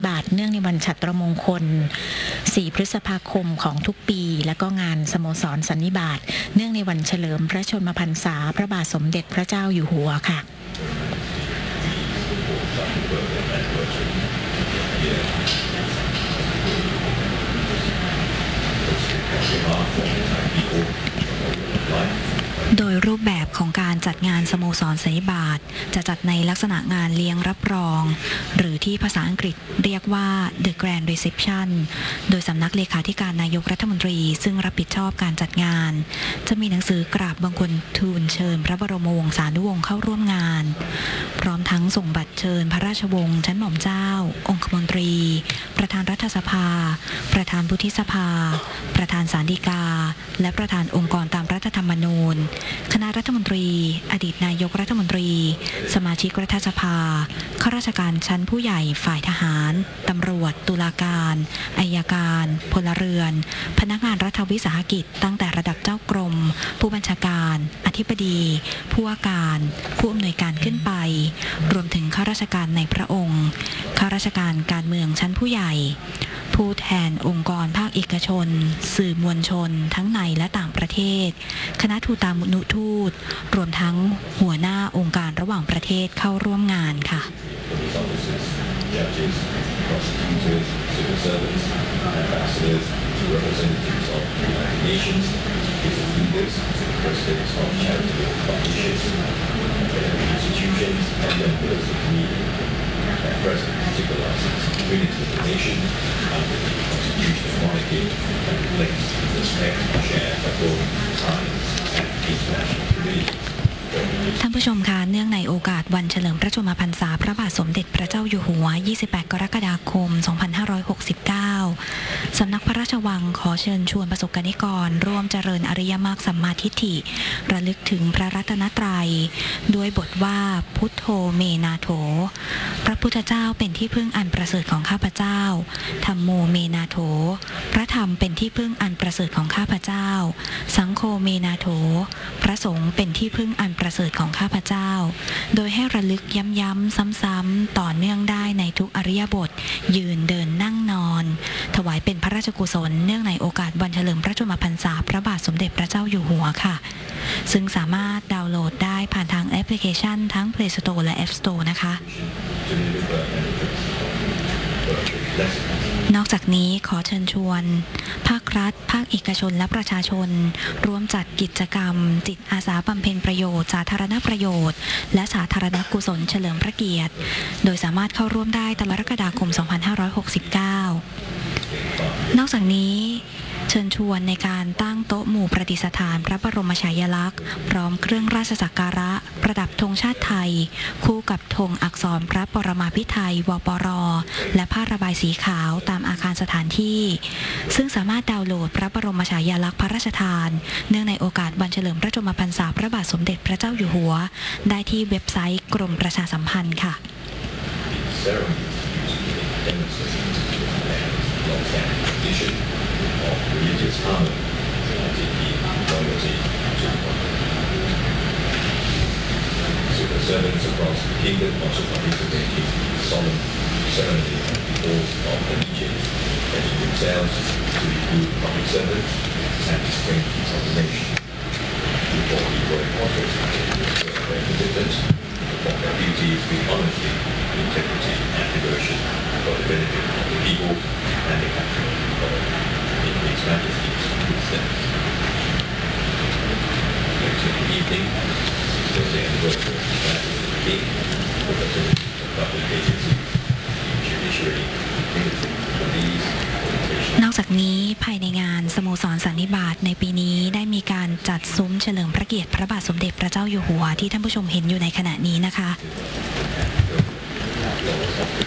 บาทเนื่องในวันฉัตรมงคล 4 พฤษภาคมของทุกปี และก็งานสโมสรสันนิบาตเนื่องในวันเฉลิมพระชนมพรรษาพระบาทสมเด็จพระเจ้าอยู่หัวค่ะโดยรูปแบบของการจัดงานสโมสรสันนิบาตจะจัดในลักษณะงานเลี้ยงรับรองหรือที่ภาษาอังกฤษเรียกว่า The Grand Reception โดยสำนักเลขาธิการนายกรัฐมนตรีซึ่งรับผิดชอบการจัดงานจะมีหนังสือกราบบังคมทูลเชิญพระบรมวงศานุวงศ์เข้าร่วมงานพร้อมทั้งส่งบัตรเชิญพระราชวงศ์ชั้นหม่อมเจ้าองคมนตรีประธานรัฐสภาประธานวุฒิสภาประธานศาลฎีกาและประธานองค์กรตามรัฐธรรมนูญคณะรัฐมนตรีอดีตนายกรัฐมนตรีสมาชิกรัฐสภาข้าราชการชั้นผู้ใหญ่ฝ่ายทหารตำรวจตุลาการอัยการพลเรือนพนักงานรัฐวิสาหกิจตั้งแต่ระดับเจ้ากรมผู้บัญชาการอธิบดีผู้ว่าการผู้อำนวยการขึ้นไปรวมถึงข้าราชการในพระองค์ข้าราชการการเมืองชั้นผู้ใหญ่ผู้แทนองค์กรภาคเอกชนสื่อมวลชนทั้งในและต่างประเทศคณะทูตานุทูตรวมทั้งหัวหน้าองค์การระหว่างประเทศเข้าร่วมงานค่ะท่านผู้ชมคะเนื่องในโอกาสวันเฉลิมพระชนมพรรษาพระบาทสมเด็จพระเจ้าอยู่หัว 28 กรกฎาคม 2569 สำนักพระราชวังขอเชิญชวนประสบกนิกรร่วมเจริญอริยมรรคสัมมาทิฏฐิระลึกถึงพระรัตนตรัยด้วยบทว่าพุทโธเมนาโถพระพุทธเจ้าเป็นที่พึ่งอันประเสริฐของข้าพเจ้าธัมโมเมนาโถพระธรรมเป็นที่พึ่งอันประเสริฐของข้าพเจ้าสังโฆเมนาโถพระสงฆ์เป็นที่พึ่งอันประเสริฐของข้าพเจ้าโดยให้ระลึกย้ำๆซ้ำๆต่อเนื่องได้ในทุกอริยบทยืนเดินนั่งนอนถวายเป็นพระราชกุศลเนื่องในโอกาสวันเฉลิมพระชนมพรรษาพระบาทสมเด็จพระเจ้าอยู่หัวค่ะซึ่งสามารถดาวน์โหลดได้ผ่านทางแอปพลิเคชันทั้ง Play Store และ App Store นะคะนอกจากนี้ขอเชิญชวนภาครัฐภาคเอกชนและประชาชนร่วมจัดกิจกรรมจิตอาสาบำเพ็ญประโยชน์สาธารณประโยชน์และสาธารณกุศลเฉลิมพระเกียรติโดยสามารถเข้าร่วมได้ตลอดกรกฎาคม 2569 นอกจากนี้เชิญชวนในการตั้งโต๊ะหมู่ประดิษฐานพระบรมฉายาลักษณ์พร้อมเครื่องราชสักการะประดับธงชาติไทยคู่กับธงอักษรพระปรมาภิไธยวปรและผ้าระบายสีขาวตามอาคารสถานที่ซึ่งสามารถดาวน์โหลดพระบรมฉายาลักษณ์พระราชทานเนื่องในโอกาสวันเฉลิมพระชนมพรรษาพระบาทสมเด็จพระเจ้าอยู่หัวได้ที่เว็บไซต์กรมประชาสัมพันธ์ค่ะReligious harmony loyalty to civil servants across the kingdom also participate in solemn ceremony of the oath of allegiance, pledging themselves to be good public servants and to strengthen of the nation. Before equal importance, their commitment to perform their duties with honesty, integrity, and devotion for the benefit of the people and the country in His Majesty's footsteps. Later in the evening, 60th anniversary of the Majesty of the King, representatives of public agencies, judiciary, military, police, นอกจากนี้ภายในงานสโมสรสันนิบาตในปีนี้ได้มีการจัดซุ้มเฉลิมพระเกียรติพระบาทสมเด็จพระเจ้าอยู่หัวที่ท่านผู้ชมเห็นอยู่ในขณะนี้นะคะ